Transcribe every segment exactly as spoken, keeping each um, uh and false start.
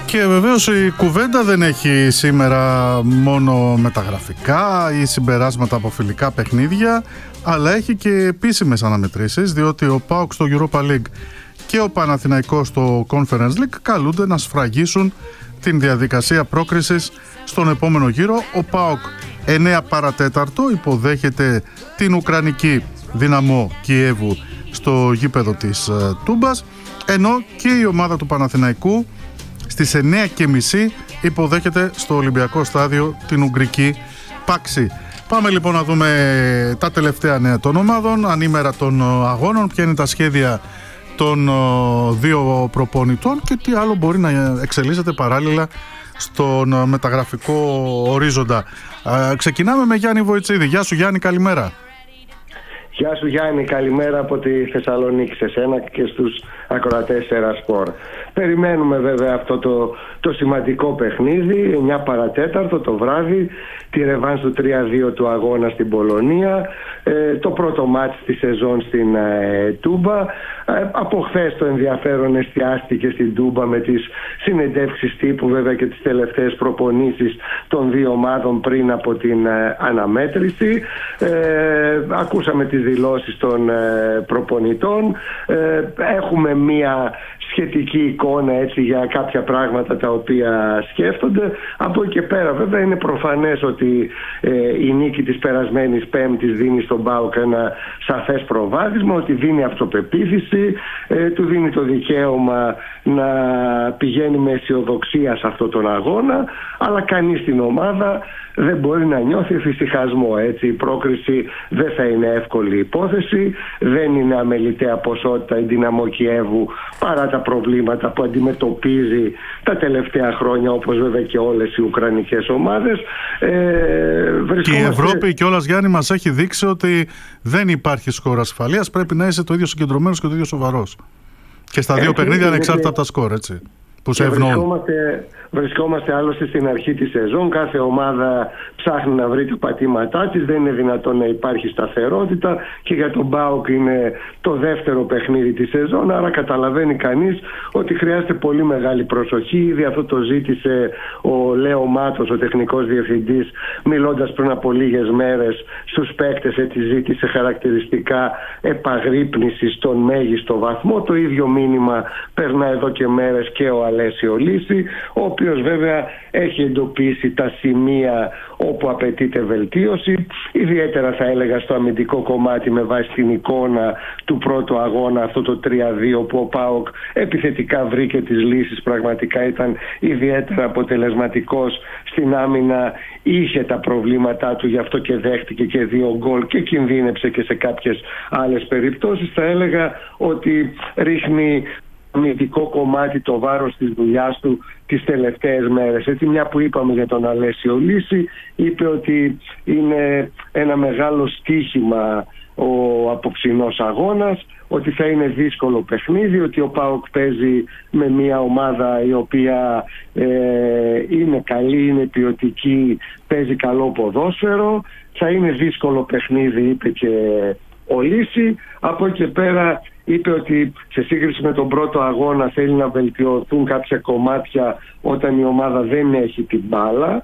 Και βεβαίως η κουβέντα δεν έχει σήμερα μόνο μεταγραφικά ή συμπεράσματα από φιλικά παιχνίδια, αλλά έχει και επίσημες αναμετρήσεις, διότι ο ΠΑΟΚ στο Europa League και ο Παναθηναϊκός στο Conference League καλούνται να σφραγίσουν την διαδικασία πρόκρισης στον επόμενο γύρο. Ο ΠΑΟΚ εννέα παρατέταρτο υποδέχεται την Ουκρανική Δυναμό Κιέβου στο γήπεδο της Τούμπας, ενώ και η ομάδα του Παναθηναϊκού στις εννέα και μισή υποδέχεται στο Ολυμπιακό Στάδιο την Ουγγρική Πάξη. Πάμε λοιπόν να δούμε τα τελευταία νέα των ομάδων, ανήμερα των αγώνων, ποια είναι τα σχέδια των δύο προπονητών και τι άλλο μπορεί να εξελίσσεται παράλληλα στον μεταγραφικό ορίζοντα. Ξεκινάμε με Γιάννη Βοητσίδη. Γεια σου Γιάννη, καλημέρα. Γεια σου Γιάννη, καλημέρα από τη Θεσσαλονίκη σε σένα και στους ακροατές Σέρα Σπορ. Περιμένουμε βέβαια αυτό το, το σημαντικό παιχνίδι, εννέα παρατέταρτο το βράδυ, τη ρεβάνς του τρία δύο του αγώνα στην Πολωνία, ε, το πρώτο μάτς της σεζόν στην ε, Τούμπα. Ε, από χθες το ενδιαφέρον εστιάστηκε στην Τούμπα με τις συνεντεύξεις τύπου βέβαια και τις τελευταίες προπονήσεις των δύο ομάδων πριν από την ε, αναμέτρηση. Ε, ακούσαμε τις δηλώσεις των ε, προπονητών. Ε, έχουμε μία σχετική εικόνα έτσι για κάποια πράγματα τα οποία σκέφτονται. Από εκεί και πέρα βέβαια είναι προφανές ότι ε, η νίκη της περασμένης Πέμπτης δίνει στον ΠΑΟΚ ένα σαφές προβάδισμα, ότι δίνει αυτοπεποίθηση, ε, του δίνει το δικαίωμα να πηγαίνει με αισιοδοξία σε αυτόν τον αγώνα, αλλά κανείς στην ομάδα δεν μπορεί να νιώθει εφησυχασμό. Έτσι. Η πρόκριση δεν θα είναι εύκολη υπόθεση, δεν είναι αμεληταία ποσότητα η Δυναμό Κιέβου παρά τα προβλήματα που αντιμετωπίζει τα τελευταία χρόνια, όπως βέβαια και όλες οι ουκρανικές ομάδες. Ε, βρισκόμαστε... Και η Ευρώπη κιόλας, Γιάννη, μας έχει δείξει ότι δεν υπάρχει σκορ ασφαλείας, πρέπει να είσαι το ίδιο συγκεντρωμένος και το ίδιο σοβαρός. Και στα δύο παιχνίδια ανεξάρτητα από τα σκορ, έτσι. Που σε βρισκόμαστε, βρισκόμαστε άλλωστε στην αρχή της σεζόν. Κάθε ομάδα ψάχνει να βρει τα πατήματά της. Δεν είναι δυνατόν να υπάρχει σταθερότητα και για τον ΠΑΟΚ είναι το δεύτερο παιχνίδι της σεζόν. Άρα καταλαβαίνει κανείς ότι χρειάζεται πολύ μεγάλη προσοχή. Ήδη αυτό το ζήτησε ο Λέο Μάτος, ο τεχνικός διευθυντής, μιλώντας πριν από λίγες μέρες στους παίκτες. Έτσι ζήτησε χαρακτηριστικά επαγρύπνηση στον μέγιστο βαθμό. Το ίδιο μήνυμα περνά εδώ και μέρες και ο Αλέσιο Λύση, ο οποίος βέβαια έχει εντοπίσει τα σημεία όπου απαιτείται βελτίωση, ιδιαίτερα θα έλεγα στο αμυντικό κομμάτι με βάση την εικόνα του πρώτου αγώνα, αυτό το τρία δύο που ο ΠΑΟΚ επιθετικά βρήκε τις λύσεις, πραγματικά ήταν ιδιαίτερα αποτελεσματικός στην άμυνα, είχε τα προβλήματά του, γι' αυτό και δέχτηκε και δύο γκολ και κινδύνεψε και σε κάποιες άλλες περιπτώσεις. Θα έλεγα ότι ρίχνει αμυντικό κομμάτι το βάρος της δουλειάς του τις τελευταίες μέρες. Έτσι, μια που είπαμε για τον Αλέσιο Λύση, είπε ότι είναι ένα μεγάλο στοίχημα ο απόψινός αγώνας, ότι θα είναι δύσκολο παιχνίδι, ότι ο ΠΑΟΚ παίζει με μια ομάδα η οποία ε, είναι καλή, είναι ποιοτική, παίζει καλό ποδόσφαιρο, θα είναι δύσκολο παιχνίδι, είπε και ο Λύση. Από εκεί και πέρα είπε ότι σε σύγκριση με τον πρώτο αγώνα θέλει να βελτιωθούν κάποια κομμάτια όταν η ομάδα δεν έχει την μπάλα,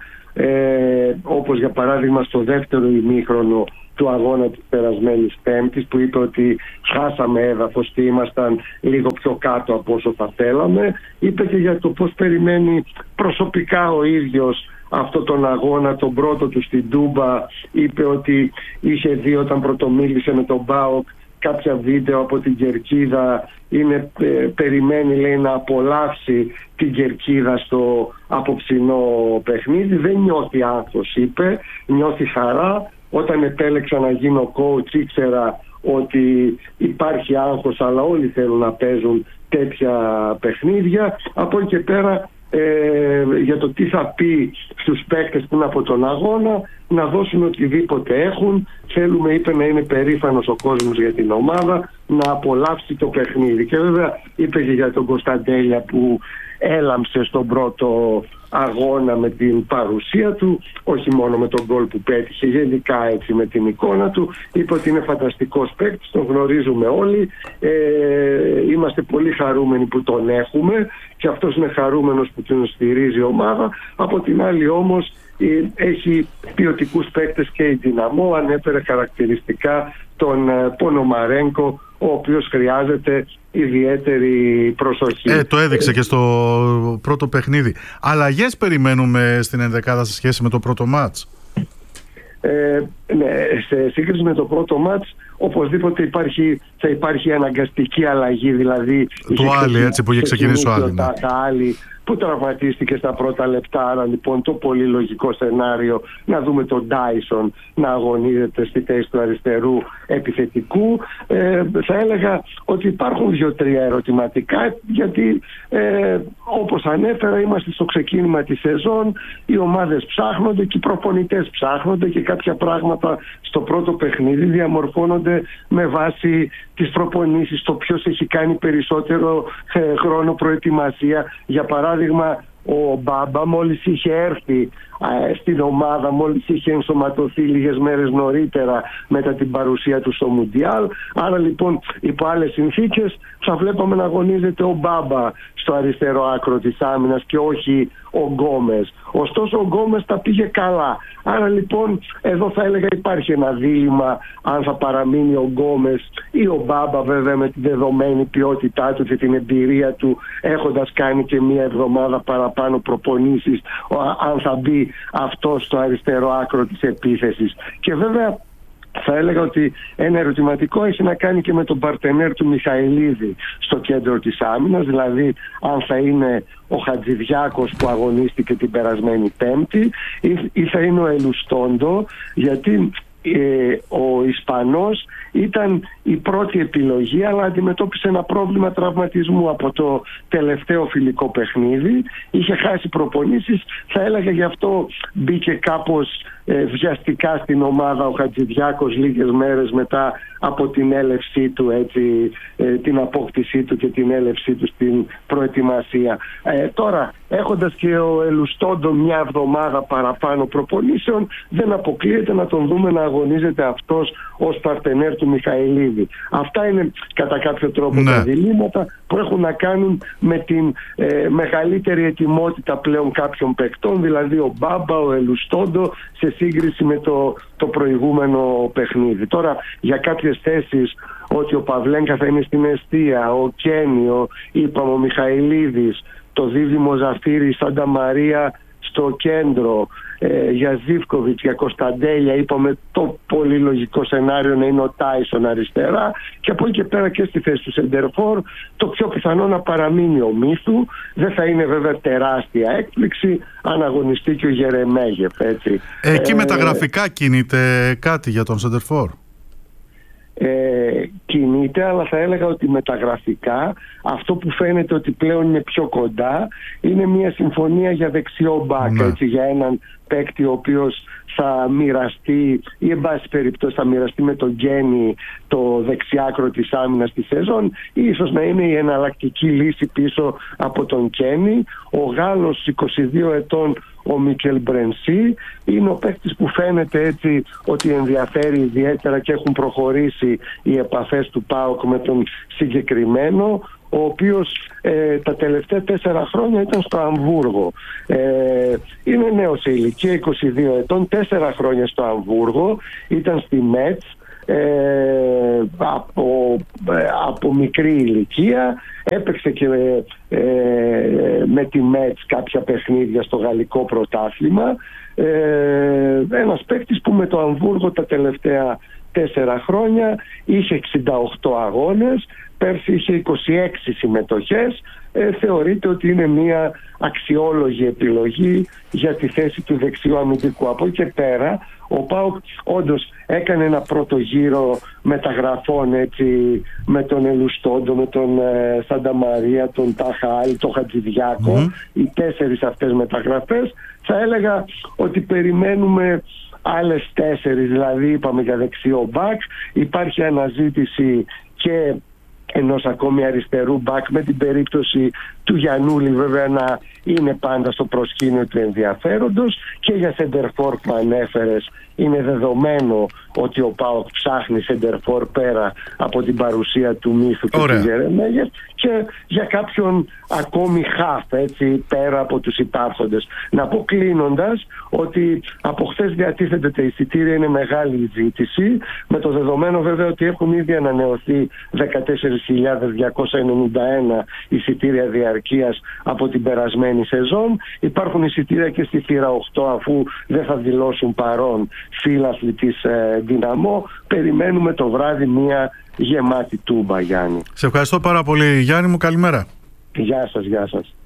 ε, όπως για παράδειγμα στο δεύτερο ημίχρονο του αγώνα της περασμένης Πέμπτης, που είπε ότι χάσαμε έδαφος και ήμασταν λίγο πιο κάτω από όσο θα θέλαμε. Είπε και για το πώς περιμένει προσωπικά ο ίδιος αυτό τον αγώνα, τον πρώτο του στην Τούμπα. Είπε ότι είχε δει όταν πρωτομίλησε με τον ΠΑΟΚ κάποια βίντεο από την κερκίδα, είναι, ε, περιμένει λέει να απολαύσει την κερκίδα στο απόψινό παιχνίδι. Δεν νιώθει άγχος, είπε, νιώθει χαρά. Όταν επέλεξα να γίνω coach ήξερα ότι υπάρχει άγχος, αλλά όλοι θέλουν να παίζουν τέτοια παιχνίδια. Από εκεί και πέρα ε, για το τι θα πει στους παίκτες πριν από τον αγώνα, να δώσουν οτιδήποτε έχουν. Θέλουμε, είπε, να είναι περήφανος ο κόσμος για την ομάδα, να απολαύσει το παιχνίδι. Και βέβαια είπε και για τον Κωνσταντέλια που έλαμψε στον πρώτο αγώνα με την παρουσία του, όχι μόνο με τον γκολ που πέτυχε, γενικά έτσι με την εικόνα του. Είπε ότι είναι φανταστικός παίκτης, τον γνωρίζουμε όλοι, ε, είμαστε πολύ χαρούμενοι που τον έχουμε και αυτός είναι χαρούμενος που τον στηρίζει η ομάδα. Από την άλλη όμως έχει ποιοτικούς παίκτες και η Δυναμό, ανέφερε χαρακτηριστικά τον Πονομαρένκο, ο οποίος χρειάζεται ιδιαίτερη προσοχή. Ε, το έδειξε και στο πρώτο παιχνίδι. Αλλαγές περιμένουμε στην ενδεκάδα σε σχέση με το πρώτο μάτς? Ε, ναι, σε σύγκριση με το πρώτο μάτς οπωσδήποτε υπάρχει, θα υπάρχει αναγκαστική αλλαγή, δηλαδή το Άλλη, έτσι που είχε ξεκινήσει ο Άλλη, ναι. Άλλη που τραυματίστηκε στα πρώτα λεπτά, άρα λοιπόν το πολύ λογικό σενάριο να δούμε τον Ντάισον να αγωνίζεται στη θέση του αριστερού επιθετικού. Ε, θα έλεγα ότι υπάρχουν δύο-τρία ερωτηματικά, γιατί ε, όπως ανέφερα είμαστε στο ξεκίνημα της σεζόν, οι ομάδες ψάχνονται και οι προπονητές ψάχνονται και κάποια πράγματα στο πρώτο παιχνίδι διαμορφώνονται με βάση τις προπονήσεις, το ποιος έχει κάνει περισσότερο ε, χρόνο προετοιμασία. Για παράδειγμα, ο Μπάμπα μόλις είχε έρθει ε, στην ομάδα, μόλις είχε ενσωματωθεί λίγες μέρες νωρίτερα μετά την παρουσία του στο Μουντιάλ, άρα λοιπόν υπό άλλες συνθήκες θα βλέπαμε να αγωνίζεται ο Μπάμπα στο αριστερό άκρο της άμυνας και όχι ο Γκόμες. Ωστόσο ο Γκόμες τα πήγε καλά, άρα λοιπόν εδώ θα έλεγα υπάρχει ένα δίλημμα αν θα παραμείνει ο Γκόμες ή ο Μπάμπα, βέβαια με τη δεδομένη ποιότητά του και την εμπειρία του, έχοντας κάνει και μία εβδομάδα παραπάνω προπονήσεις, αν θα μπει αυτό στο αριστερό άκρο της επίθεσης. Και βέβαια θα έλεγα ότι ένα ερωτηματικό έχει να κάνει και με τον παρτενέρ του Μιχαηλίδη στο κέντρο της άμυνας, δηλαδή αν θα είναι ο Χατζηδιάκος που αγωνίστηκε την περασμένη Πέμπτη ή θα είναι ο Ελουστόντο, γιατί ε, ο Ισπανός ήταν η πρώτη επιλογή, αλλά αντιμετώπισε ένα πρόβλημα τραυματισμού από το τελευταίο φιλικό παιχνίδι. Είχε χάσει προπονήσεις, θα έλεγα, γι' αυτό μπήκε κάπως ε, βιαστικά στην ομάδα ο Χατζηδιάκος λίγες μέρες μετά από την έλευσή του, έτσι, ε, την απόκτησή του και την έλευσή του στην προετοιμασία. Ε, τώρα, έχοντας και ο Ελουστόντο μια εβδομάδα παραπάνω προπονήσεων, δεν αποκλείεται να τον δούμε να αγωνίζεται αυτός ως παρτενέρ του Μιχαηλίδη. Αυτά είναι κατά κάποιο τρόπο ναι. τα διλήμματα που έχουν να κάνουν με την ε, μεγαλύτερη ετοιμότητα πλέον κάποιων παικτών, δηλαδή ο Μπάμπα, ο Ελουστόντο, σε σύγκριση με το, το προηγούμενο παιχνίδι. Τώρα, για κάποιες θέσεις ότι ο Παυλένκα θα είναι στην εστία, ο Κένιο, είπαμε ο Μιχαηλίδης, το δίδυμο Ζαφύρι Σάντα Μαρία στο κέντρο, ε, για Ζίβκοβιτς, για Κωνσταντέλια, είπαμε το πολύ λογικό σενάριο να είναι ο Τάισον αριστερά, και από εκεί και πέρα και στη θέση του Σεντερφόρ το πιο πιθανό να παραμείνει ο Μίθου. Δεν θα είναι βέβαια τεράστια έκπληξη αν αγωνιστεί και ο Γερεμέγεφ, έτσι. Εκεί ε, μεταγραφικά κινείται κάτι για τον Σεντερφόρ? Ε, κινείται, αλλά θα έλεγα ότι μεταγραφικά αυτό που φαίνεται ότι πλέον είναι πιο κοντά είναι μια συμφωνία για δεξιό μπακ, ναι. έτσι, για έναν παίκτη ο οποίος θα μοιραστεί ή εν πάση περιπτώσει θα μοιραστεί με τον Γκένι το δεξιάκρο της άμυνας της σεζόν, ή ίσως να είναι η εναλλακτική λύση πίσω από τον Γκένι. Ο Γάλλος είκοσι δύο ετών, ο Μίκελ Μπρενσί, είναι ο παίκτης που φαίνεται έτσι ότι ενδιαφέρει ιδιαίτερα και έχουν προχωρήσει οι επαφές του ΠΑΟΚ με τον συγκεκριμένο, ο οποίος ε, τα τελευταία τέσσερα χρόνια ήταν στο Αμβούργο. Ε, είναι νέος σε ηλικία, είκοσι δύο ετών, τέσσερα χρόνια στο Αμβούργο, ήταν στη Μέτς ε, από, ε, από μικρή ηλικία, έπαιξε και ε, με τη Μέτς κάποια παιχνίδια στο γαλλικό πρωτάθλημα. Ε, ένας παίκτης που με το Αμβούργο τα τελευταία τέσσερα χρόνια είχε εξήντα οκτώ αγώνες, πέρσι είχε είκοσι έξι συμμετοχές. Ε, θεωρείται ότι είναι μια αξιόλογη επιλογή για τη θέση του δεξιού αμυντικού. Από εκεί και πέρα ο ΠΑΟΚ όντως έκανε ένα πρώτο γύρο μεταγραφών, έτσι, με τον Ελουστόντο, με τον ε, Σάντα Μαρία, τον Ταχάλ, τον Χατζηδιάκο, mm-hmm. οι τέσσερις αυτές μεταγραφές. Θα έλεγα ότι περιμένουμε άλλες τέσσερις, δηλαδή είπαμε για δεξιό μπακ. Υπάρχει αναζήτηση και ενός ακόμη αριστερού μπακ, με την περίπτωση του Γιαννούλη βέβαια να είναι πάντα στο προσκήνιο του ενδιαφέροντος. Και για σεντερφόρ που ανέφερες, είναι δεδομένο ότι ο ΠΑΟΚ ψάχνει σεντερφόρ πέρα από την παρουσία του Μίθου και του Γερεμέγεφ, και για κάποιον ακόμη χαφ, έτσι, πέρα από τους υπάρχοντες. Να πω κλείνοντας ότι από χθες διατίθεται τα εισιτήρια, είναι μεγάλη η ζήτηση, με το δεδομένο βέβαια ότι έχουν ήδη ανανεωθεί δεκατέσσερις χιλιάδες διακόσια ενενήντα ένα εισιτήρια διαρκείας από την περασμένη σεζόν. Υπάρχουν εισιτήρια και στη θύρα οκτώ, αφού δεν θα δηλώσουν παρόν φίλαθλοι της ε, Δυναμό. Περιμένουμε το βράδυ μια γεμάτη τούμπα, Γιάννη. Σε ευχαριστώ πάρα πολύ, Γιάννη μου. Καλημέρα. Γεια σας, γεια σας.